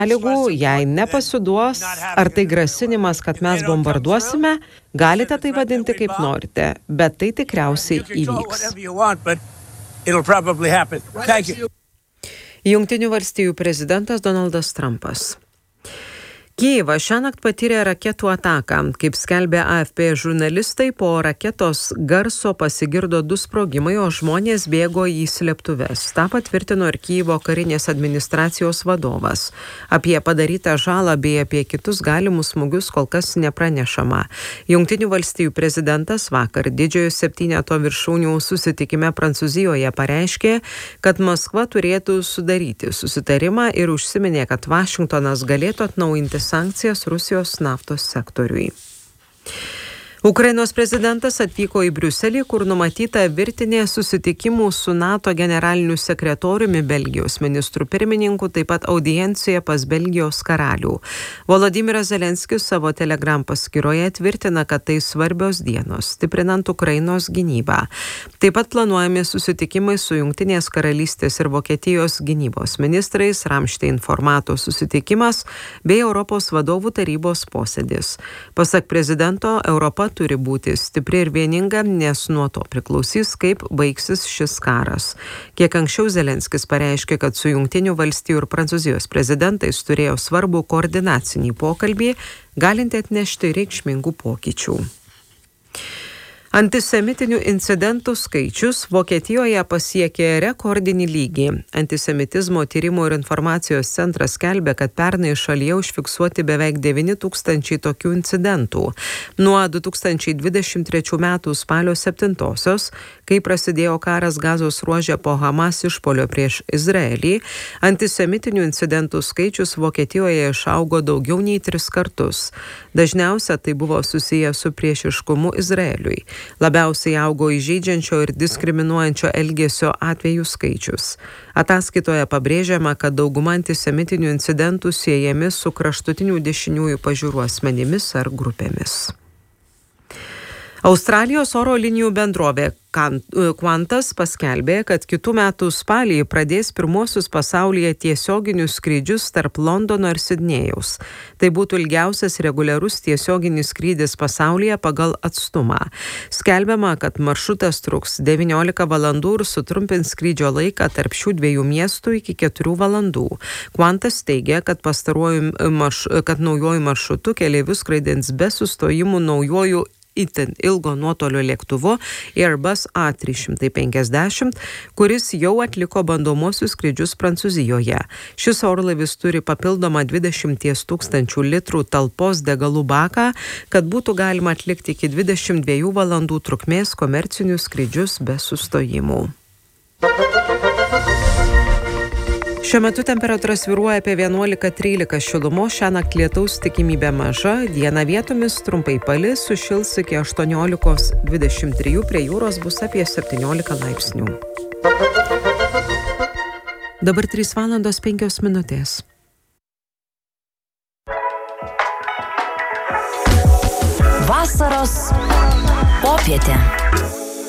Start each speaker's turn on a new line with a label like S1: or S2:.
S1: sąlygų, jei nepasiduos, ar tai grasinimas, kad mes bombarduosime, galite tai vadinti kaip norite, bet tai tikriausiai įvyks. Jungtinių valstijų prezidentas Donaldas Trumpas. Kijevas šiąnakt patyrė raketų ataką. Kaip skelbė AFP žurnalistai, po raketos garso pasigirdo 2 sprogimai, o žmonės bėgo į slėptuves. Ta patvirtino ir Kijevo karinės administracijos vadovas. Apie padarytą žalą bei apie kitus galimus smūgius kol kas nepranešama. Jungtinių valstijų prezidentas vakar didžiojo 7 viršūnių susitikime Prancūzijoje pareiškė, kad Maskva turėtų sudaryti susitarimą ir užsiminė, kad Vašingtonas galėtų atnaujinti sankcijas Rusijos naftos sektoriui. Ukrainos prezidentas atvyko į Briuselį, kur numatyta virtinė susitikimų su NATO generaliniu sekretoriumi, Belgijos ministru pirmininku, taip pat audiencija pas Belgijos karalių. Volodymyras Zelenskis savo Telegram paskyroje tvirtina, kad tai svarbios dienos, stiprinant Ukrainos gynybą. Taip pat planuojami susitikimai su Jungtinės karalystės ir Vokietijos gynybos ministrais, Ramstein formato susitikimas bei Europos vadovų tarybos posėdis. Pasak prezidento, Europa turi būti stipri ir vieninga, nes nuo to priklausys, kaip baigsis šis karas. Kiek anksčiau Zelenskis pareiškė, kad su Jungtinių valstijų ir Prancūzijos prezidentais turėjo svarbų koordinacinį pokalbį, galinti atnešti reikšmingų pokyčių. Antisemitinių incidentų skaičius Vokietijoje pasiekė rekordinį lygį. Antisemitizmo tyrimo ir informacijos centras skelbia, kad pernai šalyje užfiksuoti beveik 9 000 tokių incidentų. Nuo 2023 metų spalio 7-osios, kai prasidėjo karas Gazos ruože po Hamas išpuolio prieš Izraelį, antisemitinių incidentų skaičius Vokietijoje išaugo daugiau nei 3 kartus. Dažniausia tai buvo susiję su priešiškumu Izraeliui. Labiausiai augo įžeidžiančio ir diskriminuojančio elgesio atvejų skaičius. Ataskaitoje pabrėžiama, kad dauguma antisemitinių incidentų siejami su kraštutinių dešiniųjų pažiūrų asmenimis ar grupėmis. Australijos oro linijų bendrovė Qantas paskelbė, kad kitų metų spalį pradės pirmuosius pasaulyje tiesioginius skrydžius tarp Londono ir Sidnėjaus. Tai būtų ilgiausias reguliarus tiesioginis skrydis pasaulyje pagal atstumą. Skelbiama, kad maršrutas truks 19 valandų ir sutrumpins skrydžio laiką tarp šių 2 miestų iki 4 valandų. Qantas teigia, kad naujuoju maršrutu keleivius skraidins be sustojimų naujuoju itin ilgo nuotolio lėktuvu Airbus A350, kuris jau atliko bandomuosius skrydžius Prancūzijoje. Šis orlaivis turi papildomą 20 000 litrų talpos degalų baką, kad būtų galima atlikti iki 22 valandų trukmės komercinius skrydžius be sustojimų. Šiuo metu temperatūra svyruoja apie 11-13 šilumos, šiąnakt lietaus tikimybė maža, dieną vietomis trumpai palis, sušils iki 18-23, prie jūros bus apie 17 laipsnių. Dabar 3:05.
S2: Vasaros popietė.